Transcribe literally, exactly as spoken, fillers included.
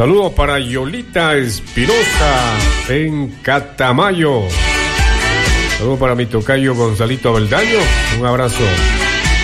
Saludos para Yolita Espinosa en Catamayo. Saludos para mi tocayo Gonzalito Abeldaño. Un abrazo.